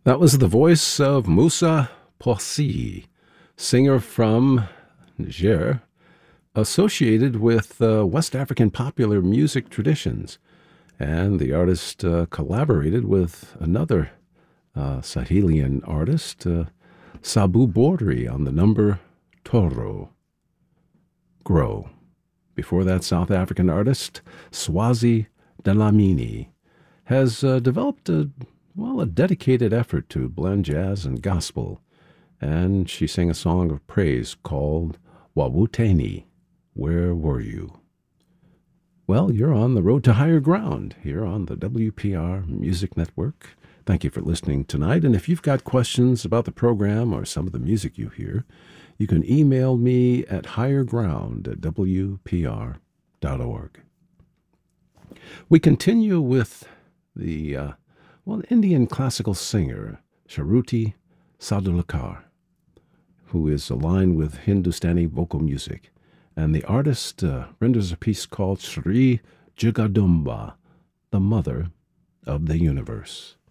That was the voice of Moussa Poissy, singer from Niger, associated with West African popular music traditions. And the artist collaborated with another Sahelian artist, Sabu Bordri, on the number Toro, Grow. Before that, South African artist Swazi Dlamini has developed a dedicated effort to blend jazz and gospel, and she sang a song of praise called Wawuteni, Where Were You? Well, you're on the road to higher ground here on the WPR Music Network. Thank you for listening tonight, and if you've got questions about the program or some of the music you hear, you can email me at higherground@wpr.org. We continue with the Indian classical singer Shruti Sadulkar, who is aligned with Hindustani vocal music. And the artist renders a piece called Sri Jagadamba, the Mother of the Universe.